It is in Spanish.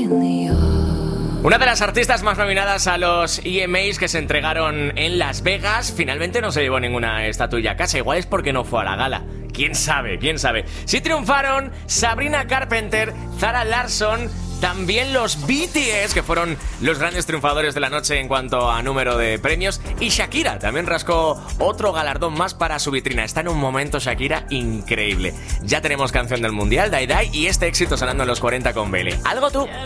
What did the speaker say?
Una de las artistas más nominadas a los EMAs que se entregaron en Las Vegas finalmente no se llevó ninguna estatuilla a casa. Igual es porque no fue a la gala. ¿Quién sabe? ¿Quién sabe? Sí triunfaron Sabrina Carpenter, Zara Larsson, también los BTS, que fueron los grandes triunfadores de la noche en cuanto a número de premios, y Shakira también rascó otro galardón más para su vitrina. Está en un momento Shakira increíble. Ya tenemos canción del Mundial, Die Die, y este éxito sonando en los 40 con Bele. ¿Algo tú?